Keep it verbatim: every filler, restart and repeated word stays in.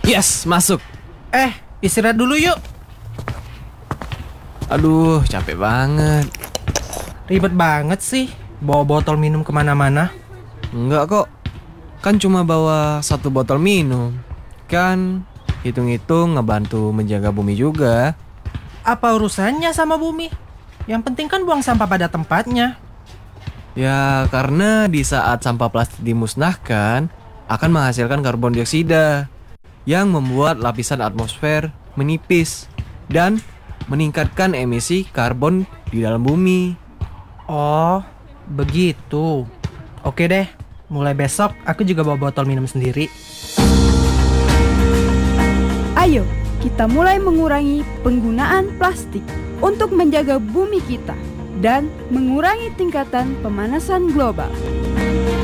Yes, masuk. Eh, istirahat dulu yuk. Aduh, capek banget. Ribet banget sih bawa botol minum kemana-mana. Enggak kok. Kan cuma bawa satu botol minum. Kan hitung-hitung ngebantu menjaga bumi juga. Apa urusannya sama bumi? Yang penting kan buang sampah pada tempatnya. Ya, karena di saat sampah plastik dimusnahkan akan menghasilkan karbon dioksida yang membuat lapisan atmosfer menipis dan meningkatkan emisi karbon di dalam bumi. Oh, begitu. Oke deh, mulai besok aku juga bawa botol minum sendiri. Ayo, kita mulai mengurangi penggunaan plastik untuk menjaga bumi kita dan mengurangi tingkatan pemanasan global.